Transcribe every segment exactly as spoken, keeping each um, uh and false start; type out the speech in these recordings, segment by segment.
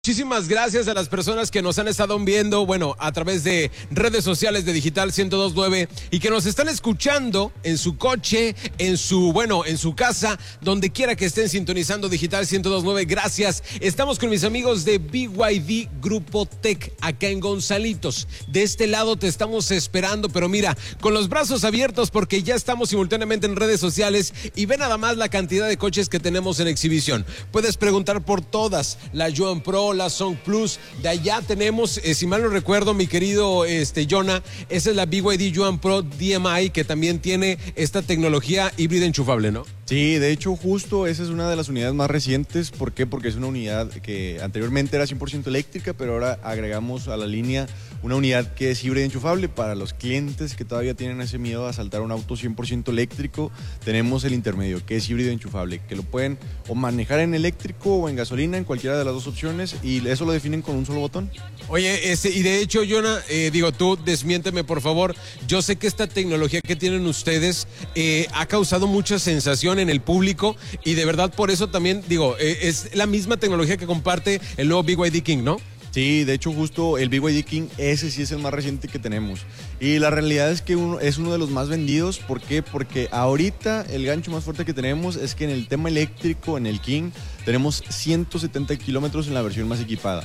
Muchísimas gracias a las personas que nos han estado viendo, bueno, a través de redes sociales de Digital ciento dos punto nueve y que nos están escuchando en su coche, en su, bueno, en su casa, donde quiera que estén sintonizando Digital ciento dos punto nueve. Gracias. Estamos con mis amigos de B Y D Grupo Tech, acá en Gonzalitos. De este lado te estamos esperando, pero mira, con los brazos abiertos porque ya estamos simultáneamente en redes sociales y ve nada más la cantidad de coches que tenemos en exhibición. Puedes preguntar por todas, la Yuan Pro, la Song Plus, de allá tenemos, eh, si mal no recuerdo, mi querido este, Jonah, esa es la B Y D Yuan Pro D M I, que también tiene esta tecnología híbrida enchufable, ¿no? Sí, de hecho, justo esa es una de las unidades más recientes. ¿Por qué? Porque es una unidad que anteriormente era cien por ciento eléctrica, pero ahora agregamos a la línea una unidad que es híbrida enchufable. Para los clientes que todavía tienen ese miedo a saltar un auto cien por ciento eléctrico, tenemos el intermedio, que es híbrido enchufable, que lo pueden o manejar en eléctrico o en gasolina, en cualquiera de las dos opciones, y eso lo definen con un solo botón. Oye, este, y de hecho, Jonah, eh, digo, tú desmiénteme, por favor. Yo sé que esta tecnología que tienen ustedes eh, ha causado mucha sensación en el público y de verdad por eso también, digo, eh, es la misma tecnología que comparte el nuevo B Y D King, ¿no? Sí, de hecho justo el B Y D King, ese sí es el más reciente que tenemos. Y la realidad es que uno, es uno de los más vendidos. ¿Por qué? Porque ahorita el gancho más fuerte que tenemos es que en el tema eléctrico, en el King, tenemos ciento setenta kilómetros en la versión más equipada.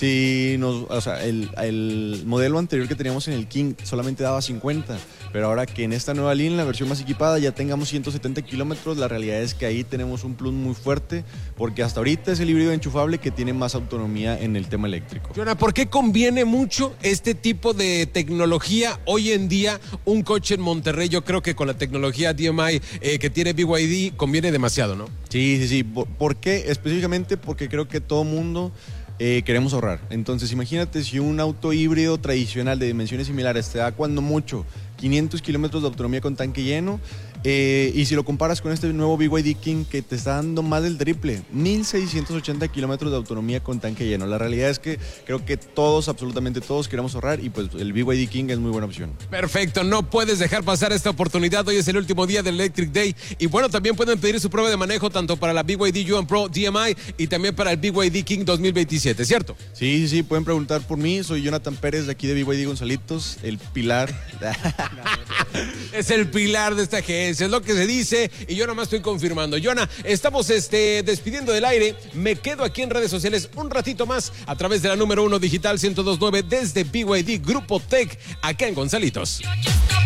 Si nos, o sea, el, el modelo anterior que teníamos en el King solamente daba cincuenta, pero ahora que en esta nueva línea, la versión más equipada, ya tengamos ciento setenta kilómetros, la realidad es que ahí tenemos un plus muy fuerte, porque hasta ahorita es el híbrido enchufable que tiene más autonomía en el tema eléctrico. Jonah, ¿por qué conviene mucho este tipo de tecnología hoy en día? Un coche en Monterrey, yo creo que con la tecnología D M I eh, que tiene B Y D conviene demasiado, ¿no? Sí, sí, sí. ¿Por qué? Específicamente porque creo que todo mundo Eh, queremos ahorrar. Entonces imagínate si un auto híbrido tradicional de dimensiones similares te da cuando mucho quinientos kilómetros de autonomía con tanque lleno, eh, y si lo comparas con este nuevo B Y D King que te está dando más del triple, mil seiscientos ochenta kilómetros de autonomía con tanque lleno. La realidad es que creo que todos, absolutamente todos queremos ahorrar y pues el B Y D King es muy buena opción. Perfecto, no puedes dejar pasar esta oportunidad. Hoy es el último día del Electric Day y bueno, también pueden pedir su prueba de manejo tanto para la B Y D Yuan Pro D M I y también para el B Y D King dos mil veintisiete, ¿cierto? Sí, sí, sí, pueden preguntar por mí. Soy Jonathan Pérez de aquí de B Y D Gonzalitos, el pilar. Es el pilar de esta agencia, es lo que se dice y yo nomás estoy confirmando. Jonah, estamos este, despidiendo del aire. Me quedo aquí en redes sociales un ratito más a través de la número uno Digital ciento dos punto nueve desde B Y D Grupo Tech acá en Gonzalitos.